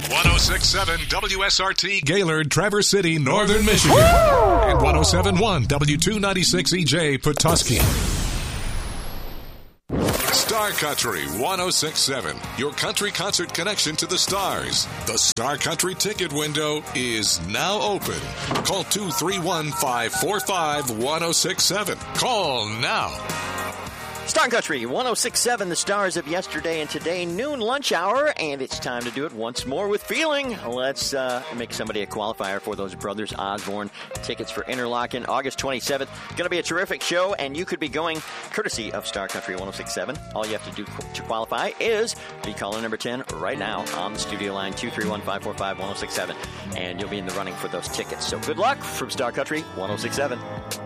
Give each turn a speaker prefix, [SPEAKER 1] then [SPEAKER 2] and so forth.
[SPEAKER 1] 1067 WSRT Gaylord, Traverse City, Northern Michigan. And 1071 W296 EJ, Petoskey. Star Country 1067, your country concert connection to the stars. The Star Country ticket window is now open. Call 231-545-1067. Call now.
[SPEAKER 2] Star Country 1067, the stars of yesterday and today, noon lunch hour, and it's time to do it once more with feeling. Let's make somebody a qualifier for those Brothers Osborne tickets for Interlochen, August 27th. Going to be a terrific show, and you could be going courtesy of Star Country 1067. All you have to do to qualify is be caller number 10 right now on the studio line, 231-545-1067, and you'll be in the running for those tickets. So good luck from Star Country 1067.